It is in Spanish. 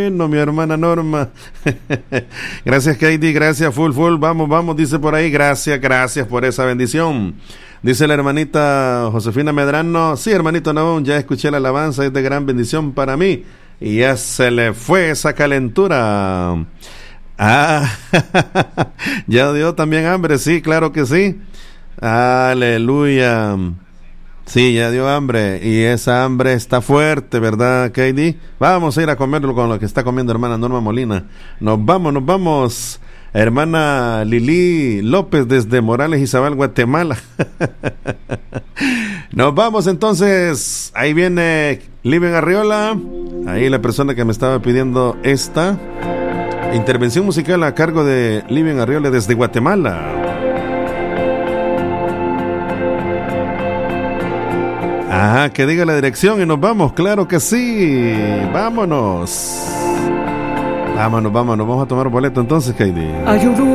bueno, mi hermana Norma. Gracias, Katie, gracias, full, vamos, dice por ahí, gracias por esa bendición. Dice la hermanita Josefina Medrano, sí, hermanito Naón, ya escuché la alabanza, es de gran bendición para mí, y ya se le fue esa calentura. Ya dio también hambre, sí, claro que sí. Aleluya. Sí, ya dio hambre, y esa hambre está fuerte, ¿verdad, Katie? Vamos a ir a comerlo con lo que está comiendo hermana Norma Molina. Nos vamos. Hermana Lili López desde Morales, Izabal, Guatemala. Nos vamos entonces. Ahí viene Liven Arriola. Ahí la persona que me estaba pidiendo esta intervención musical a cargo de Liven Arriola desde Guatemala. Ajá, que diga la dirección y nos vamos, claro que sí. Vámonos. Vamos a tomar boleto entonces, Katie. Ayudó